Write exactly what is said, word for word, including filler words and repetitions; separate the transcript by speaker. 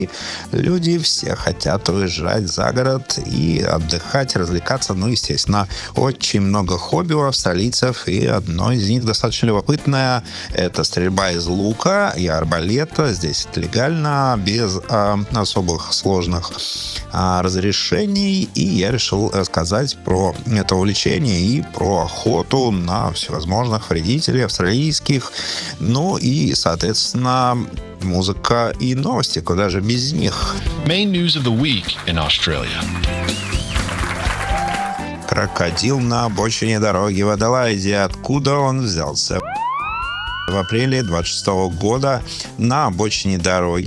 Speaker 1: Люди все хотят уезжать за город и отдыхать, развлекаться. Ну, естественно, очень много хобби у австралийцев, и одно из них достаточно любопытное — это стрельба из лука и арбалета. Здесь это легально, без а, особых сложных а, разрешений. И я решил рассказать про это увлечение и про охоту на всевозможных вредителей австралийских. Ну и, соответственно, музыка и новости, куда же без них.
Speaker 2: Main news of the week in Australia.
Speaker 1: Крокодил на обочине дороги в Аделаиде. Откуда он взялся? В апреле двадцать шестого года на обочине дороги